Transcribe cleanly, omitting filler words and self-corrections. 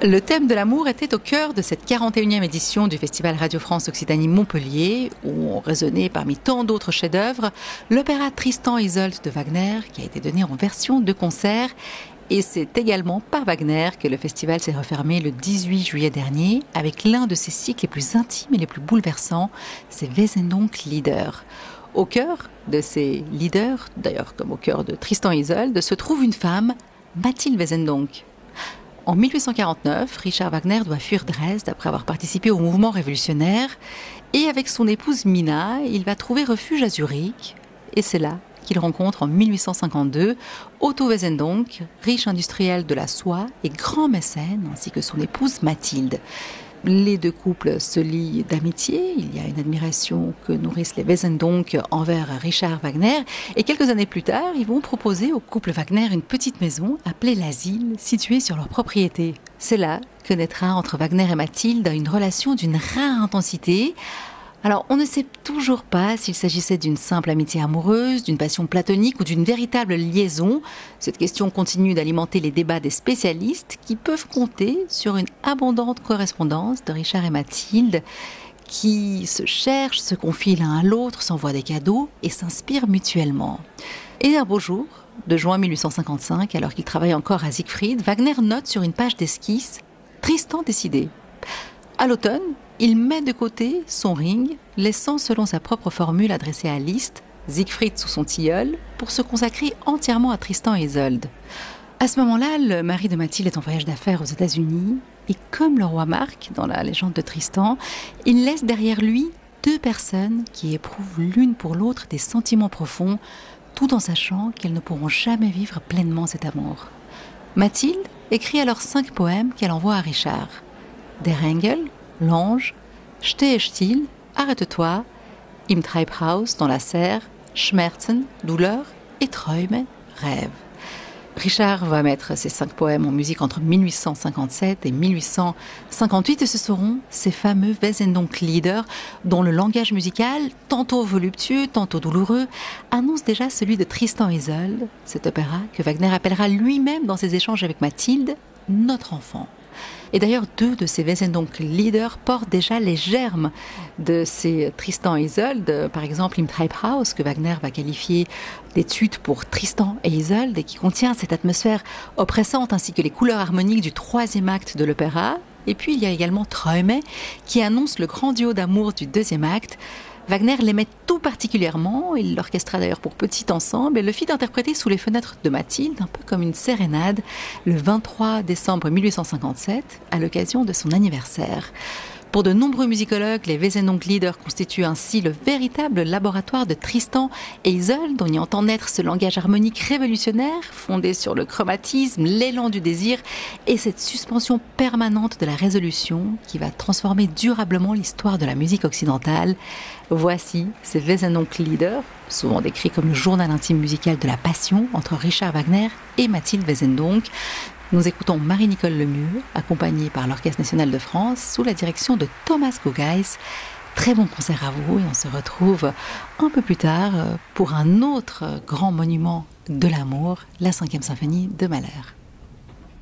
Le thème de l'amour était au cœur de cette 41e édition du Festival Radio France Occitanie Montpellier, où ont résonné parmi tant d'autres chefs-d'œuvre l'opéra Tristan et Isolde de Wagner, qui a été donné en version de concert. Et c'est également par Wagner que le festival s'est refermé le 18 juillet dernier, avec l'un de ses cycles les plus intimes et les plus bouleversants, ses Wesendonck-Lieder. Au cœur de ces leaders, d'ailleurs comme au cœur de Tristan et Isolde, se trouve une femme, Mathilde Wesendonck. En 1849, Richard Wagner doit fuir Dresde après avoir participé au mouvement révolutionnaire. Et avec son épouse Mina, il va trouver refuge à Zurich. Et c'est là qu'il rencontre en 1852 Otto Wesendonck, riche industriel de la soie et grand mécène, ainsi que son épouse Mathilde. Les deux couples se lient d'amitié. Il y a une admiration que nourrissent les Wesendonck envers Richard Wagner. Et quelques années plus tard, ils vont proposer au couple Wagner une petite maison appelée l'Asile, située sur leur propriété. C'est là que naîtra entre Wagner et Mathilde une relation d'une rare intensité. Alors, on ne sait toujours pas s'il s'agissait d'une simple amitié amoureuse, d'une passion platonique ou d'une véritable liaison. Cette question continue d'alimenter les débats des spécialistes qui peuvent compter sur une abondante correspondance de Richard et Mathilde qui se cherchent, se confient l'un à l'autre, s'envoient des cadeaux et s'inspirent mutuellement. Et un beau jour, de juin 1855, alors qu'il travaille encore à Siegfried, Wagner note sur une page d'esquisse « Tristan décidé ». À l'automne, il met de côté son ring, laissant selon sa propre formule adressée à Liszt, Siegfried sous son tilleul, pour se consacrer entièrement à Tristan et Isolde. À ce moment-là, le mari de Mathilde est en voyage d'affaires aux États-Unis, et comme le roi Marc, dans la légende de Tristan, il laisse derrière lui deux personnes qui éprouvent l'une pour l'autre des sentiments profonds, tout en sachant qu'elles ne pourront jamais vivre pleinement cet amour. Mathilde écrit alors 5 poèmes qu'elle envoie à Richard. Der Engel, l'ange, Stehe still, arrête-toi, Im Treibhaus, dans la serre, Schmerzen, douleur, et Träume, rêve. Richard va mettre ces 5 poèmes en musique entre 1857 et 1858 et ce seront ces fameux Wesendonck-Lieder dont le langage musical, tantôt voluptueux, tantôt douloureux, annonce déjà celui de Tristan et Isolde, cet opéra que Wagner appellera lui-même dans ses échanges avec Mathilde, notre enfant. Et d'ailleurs, 2 de ces Wesendonck-Lieder portent déjà les germes de ces Tristan et Isolde. Par exemple, Im Treibhaus, que Wagner va qualifier d'étude pour Tristan et Isolde, et qui contient cette atmosphère oppressante ainsi que les couleurs harmoniques du 3e acte de l'opéra. Et puis, il y a également Träume, qui annonce le grand duo d'amour du 2e acte. Wagner l'aimait tout particulièrement, il l'orchestra d'ailleurs pour petit ensemble et le fit interpréter sous les fenêtres de Mathilde, un peu comme une sérénade, le 23 décembre 1857, à l'occasion de son anniversaire. Pour de nombreux musicologues, les Wesendonck-Lieder constituent ainsi le véritable laboratoire de Tristan et Isolde. On y entend naître ce langage harmonique révolutionnaire, fondé sur le chromatisme, l'élan du désir et cette suspension permanente de la résolution qui va transformer durablement l'histoire de la musique occidentale. Voici ces Wesendonck-Lieder, souvent décrits comme le journal intime musical de la passion entre Richard Wagner et Mathilde Wesendonck. Nous écoutons Marie-Nicole Lemieux, accompagnée par l'Orchestre national de France, sous la direction de Thomas Gaugays. Très bon concert à vous et on se retrouve un peu plus tard pour un autre grand monument de l'amour, la 5e symphonie de Mahler.